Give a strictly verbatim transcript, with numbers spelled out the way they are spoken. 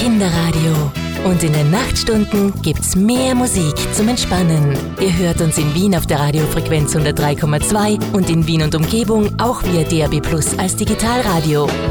Kinderradio. Und in den Nachtstunden gibt's mehr Musik zum Entspannen. Ihr hört uns in Wien auf der Radiofrequenz hundertdrei Komma zwei und in Wien und Umgebung auch via D A B Plus als Digitalradio.